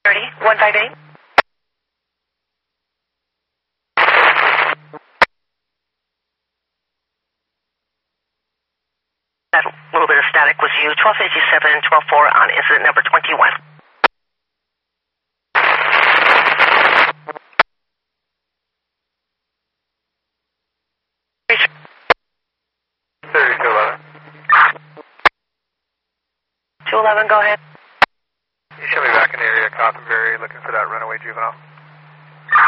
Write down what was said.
30, 158. That little bit of static was you. 1257, 12-4 on incident number 21. Reach. 3211. 211, go ahead. You should be back in the area of Cottonberry looking for that runaway juvenile.